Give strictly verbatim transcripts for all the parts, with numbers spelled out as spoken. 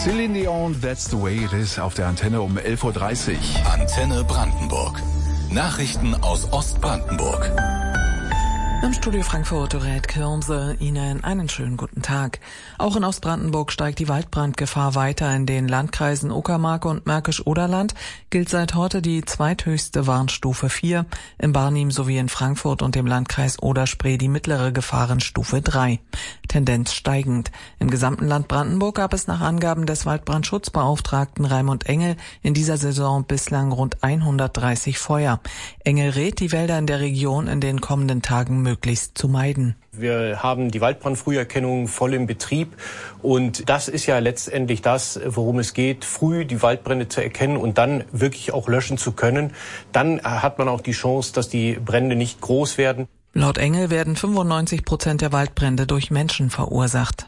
Celine Dion, That's the Way It Is auf der Antenne um elf Uhr dreißig. Antenne Brandenburg. Nachrichten aus Ostbrandenburg. Im Studio Frankfurt, Dorette Kirmse, Ihnen einen schönen guten Tag. Auch in Ostbrandenburg steigt die Waldbrandgefahr weiter. In den Landkreisen Uckermark und Märkisch-Oderland gilt seit heute die zweithöchste Warnstufe vier, in Barnim sowie in Frankfurt und dem Landkreis Oder-Spree die mittlere Gefahrenstufe drei. Tendenz steigend. Im gesamten Land Brandenburg gab es nach Angaben des Waldbrandschutzbeauftragten Raimund Engel in dieser Saison bislang rund hundertdreißig Feuer. Engel rät, die Wälder in der Region in den kommenden Tagen möglichst zu meiden. Wir haben die Waldbrandfrüherkennung voll im Betrieb und das ist ja letztendlich das, worum es geht, früh die Waldbrände zu erkennen und dann wirklich auch löschen zu können. Dann hat man auch die Chance, dass die Brände nicht groß werden. Laut Engel werden fünfundneunzig Prozent der Waldbrände durch Menschen verursacht.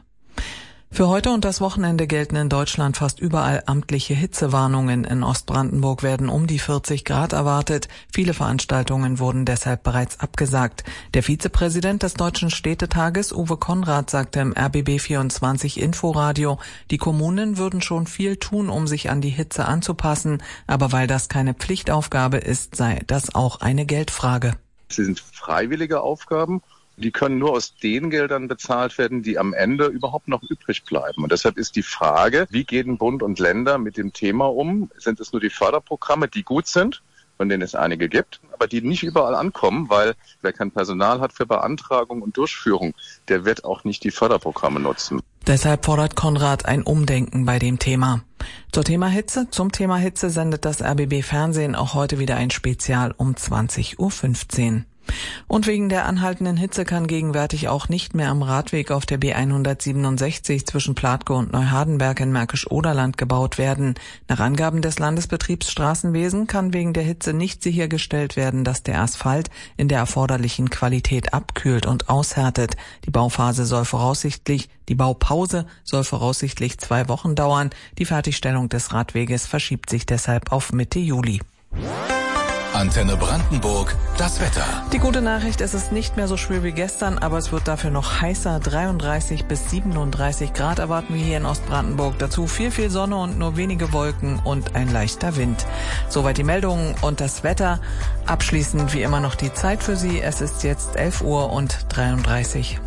Für heute und das Wochenende gelten in Deutschland fast überall amtliche Hitzewarnungen. In Ostbrandenburg werden um die vierzig Grad erwartet. Viele Veranstaltungen wurden deshalb bereits abgesagt. Der Vizepräsident des Deutschen Städtetages, Uwe Konrad, sagte im R B B vierundzwanzig Inforadio, die Kommunen würden schon viel tun, um sich an die Hitze anzupassen. Aber weil das keine Pflichtaufgabe ist, sei das auch eine Geldfrage. Sie sind freiwillige Aufgaben. Die können nur aus den Geldern bezahlt werden, die am Ende überhaupt noch übrig bleiben. Und deshalb ist die Frage, wie gehen Bund und Länder mit dem Thema um? Sind es nur die Förderprogramme, die gut sind, von denen es einige gibt, aber die nicht überall ankommen, weil wer kein Personal hat für Beantragung und Durchführung, der wird auch nicht die Förderprogramme nutzen. Deshalb fordert Konrad ein Umdenken bei dem Thema. Zur Thema Hitze, zum Thema Hitze sendet das R B B Fernsehen auch heute wieder ein Spezial um zwanzig Uhr fünfzehn. Und wegen der anhaltenden Hitze kann gegenwärtig auch nicht mehr am Radweg auf der B hundertsiebenundsechzig zwischen Platke und Neuhardenberg in Märkisch-Oderland gebaut werden. Nach Angaben des Landesbetriebs Straßenwesen kann wegen der Hitze nicht sichergestellt werden, dass der Asphalt in der erforderlichen Qualität abkühlt und aushärtet. Die Bauphase soll voraussichtlich, die Baupause soll voraussichtlich zwei Wochen dauern. Die Fertigstellung des Radweges verschiebt sich deshalb auf Mitte Juli. Antenne Brandenburg, das Wetter. Die gute Nachricht, es ist nicht mehr so schwül wie gestern, aber es wird dafür noch heißer. dreiunddreißig bis siebenunddreißig Grad erwarten wir hier in Ostbrandenburg. Dazu viel, viel Sonne und nur wenige Wolken und ein leichter Wind. Soweit die Meldungen und das Wetter. Abschließend wie immer noch die Zeit für Sie. Es ist jetzt elf Uhr und dreiunddreißig.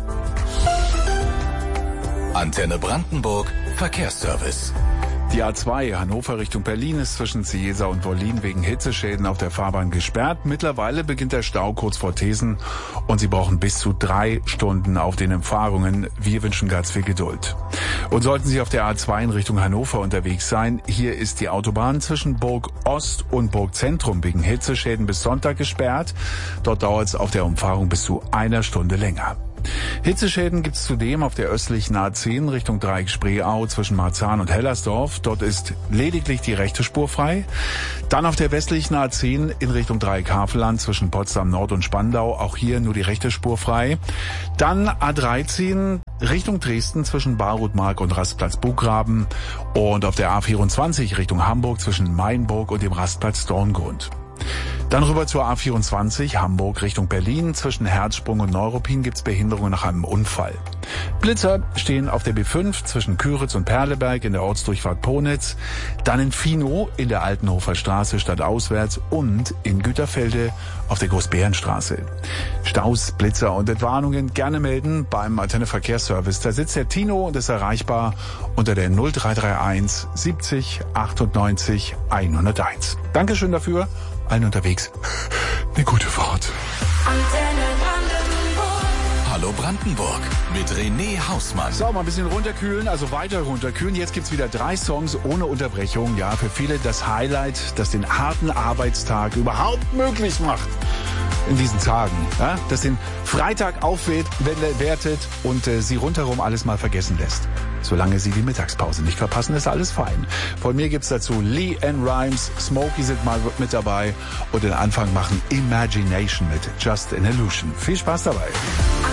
Antenne Brandenburg, Verkehrsservice. Die A zwei Hannover Richtung Berlin ist zwischen Ciesa und Wollin wegen Hitzeschäden auf der Fahrbahn gesperrt. Mittlerweile beginnt der Stau kurz vor Thesen und Sie brauchen bis zu drei Stunden auf den Umfahrungen. Wir wünschen ganz viel Geduld. Und sollten Sie auf der A zwei in Richtung Hannover unterwegs sein, hier ist die Autobahn zwischen Burg Ost und Burg Zentrum wegen Hitzeschäden bis Sonntag gesperrt. Dort dauert es auf der Umfahrung bis zu einer Stunde länger. Hitzeschäden gibt es zudem auf der östlichen A zehn Richtung Dreieck Spreeau zwischen Marzahn und Hellersdorf. Dort ist lediglich die rechte Spur frei. Dann auf der westlichen A zehn in Richtung Dreieck Havelland zwischen Potsdam Nord und Spandau. Auch hier nur die rechte Spur frei. Dann A dreizehn Richtung Dresden zwischen Barutmark und Rastplatz Bugraben. Und auf der A vierundzwanzig Richtung Hamburg zwischen Mainburg und dem Rastplatz Dorngrund. Dann rüber zur A vierundzwanzig, Hamburg Richtung Berlin. Zwischen Herzsprung und Neuruppin gibt's Behinderungen nach einem Unfall. Blitzer stehen auf der B fünf zwischen Küritz und Perleberg in der Ortsdurchfahrt Ponitz. Dann in Finow in der Altenhofer Straße stadtauswärts und in Güterfelde auf der Großbärenstraße. Staus, Blitzer und Entwarnungen gerne melden beim Antenne Verkehrsservice. Da sitzt der Tino und ist erreichbar unter der null drei drei eins siebzig achtundneunzig hunderteins. Dankeschön dafür. Allen unterwegs eine gute Fahrt. Hallo Brandenburg mit René Hausmann. So, mal ein bisschen runterkühlen, also weiter runterkühlen. Jetzt gibt's wieder drei Songs ohne Unterbrechung. Ja, für viele das Highlight, das den harten Arbeitstag überhaupt möglich macht. In diesen Tagen, ja, das den Freitag aufwertet und äh, Sie rundherum alles mal vergessen lässt. Solange Sie die Mittagspause nicht verpassen, ist alles fein. Von mir gibt's dazu Lee and Rhymes, Smokey sind mal mit dabei und den Anfang machen Imagination mit Just an Illusion. Viel Spaß dabei.